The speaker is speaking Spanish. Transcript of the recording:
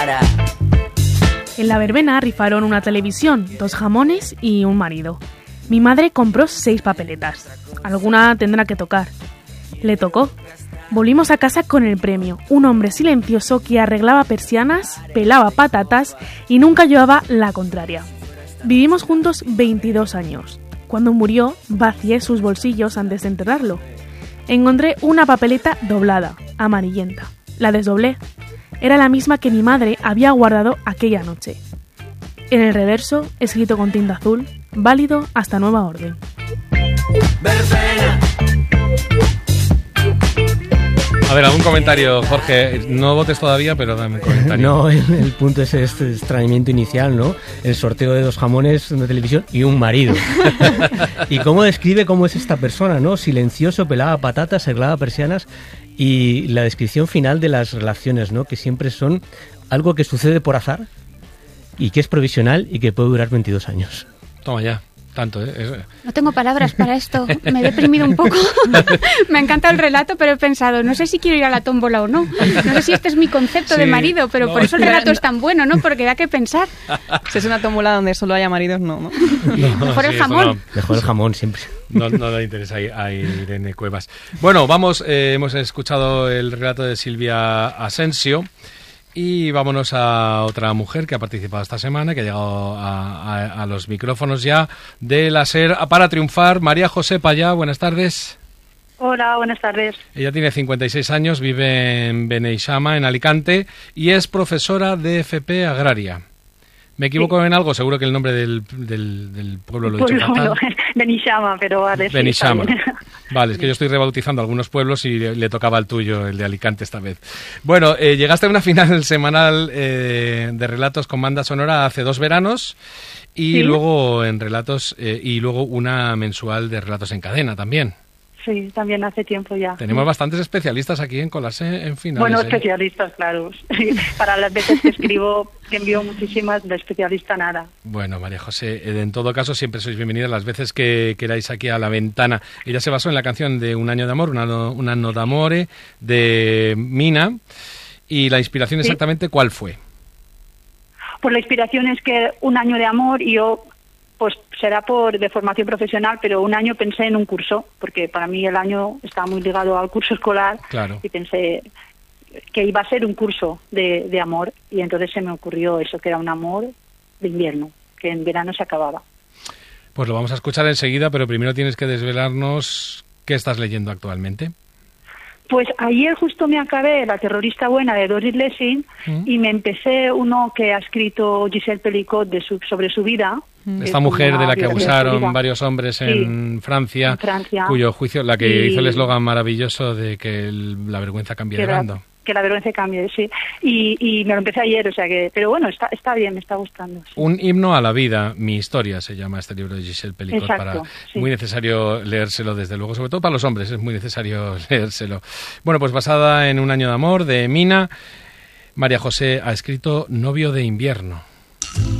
En la verbena rifaron una televisión, 2 jamones y un marido. Mi madre compró 6 papeletas. Alguna tendrá que tocar. Le tocó. Volvimos a casa con el premio. Un hombre silencioso que arreglaba persianas, pelaba patatas y nunca llevaba la contraria. Vivimos juntos 22 años. Cuando murió, vacié sus bolsillos antes de enterrarlo. Encontré una papeleta doblada, amarillenta. La desdoblé. Era la misma que mi madre había guardado aquella noche. En el reverso, escrito con tinta azul, válido hasta nueva orden. A ver, algún comentario, Jorge. No votes todavía, pero dame un comentario. No, el punto es este extrañamiento inicial, ¿no? El sorteo de 2 jamones, una televisión y un marido. Y cómo describe cómo es esta persona, ¿no? Silencioso, pelaba patatas, arreglaba persianas. Y la descripción final de las relaciones, ¿no? Que siempre son algo que sucede por azar y que es provisional y que puede durar 22 años. Toma ya. Tanto, ¿eh? No tengo palabras para esto. Me he deprimido un poco. Me ha encantado el relato, pero he pensado, no sé si quiero ir a la tómbola o no. No sé si este es mi concepto de marido, pero no, por eso el relato es tan bueno, ¿no? Porque da que pensar. Si es una tómbola donde solo haya maridos, no. Mejor el jamón. No. Mejor el jamón siempre. No le interesa a Irene Cuevas. Bueno, vamos, hemos escuchado el relato de Silvia Asensio. Y vámonos a otra mujer que ha participado esta semana, que ha llegado a los micrófonos ya de la SER para triunfar. María José Payá, buenas tardes. Hola, buenas tardes. Ella tiene 56 años, vive en Beneixama, en Alicante, y es profesora de FP Agraria. ¿Me equivoco en algo? Seguro que el nombre del pueblo lo he dicho fatal. Bueno, Beneixama, pero vale. Beneixama. Vale, es que yo estoy rebautizando algunos pueblos y le tocaba el tuyo, el de Alicante esta vez. Bueno, llegaste a una final semanal de relatos con banda sonora hace 2 veranos y ¿sí? Luego en relatos y luego una mensual de relatos en cadena también. Sí, también hace tiempo ya. Tenemos bastantes especialistas aquí en colarse en finales. Bueno, especialistas, claro. Para las veces que escribo, que envío muchísimas, de especialista nada. Bueno, María José, en todo caso siempre sois bienvenidas las veces que queráis aquí a La Ventana. Ella se basó en la canción de Un año de amor, un anno d'amore, de Mina. ¿Y la inspiración exactamente cuál fue? Pues la inspiración es que Un año de amor y yo... Pues será de formación profesional, pero un año pensé en un curso, porque para mí el año estaba muy ligado al curso escolar. Claro. Y pensé que iba a ser un curso de amor, y entonces se me ocurrió eso, que era un amor de invierno, que en verano se acababa. Pues lo vamos a escuchar enseguida, pero primero tienes que desvelarnos qué estás leyendo actualmente. Pues ayer justo me acabé La terrorista buena de Doris Lessing y me empecé uno que ha escrito Giselle Pelicot sobre su vida. Esta mujer de la que abusaron varios hombres en Francia, cuyo juicio, la que hizo el eslogan maravilloso de que la vergüenza cambie de bando. Que la vergüenza cambie, sí. Y me lo empecé ayer, o sea que... Pero bueno, está bien, me está gustando. Sí. Un himno a la vida, mi historia, se llama este libro de Giselle Pelicot. Exacto, Muy necesario leérselo, desde luego, sobre todo para los hombres, es muy necesario leérselo. Bueno, pues basada en Un año de amor, de Mina, María José ha escrito Novio de invierno.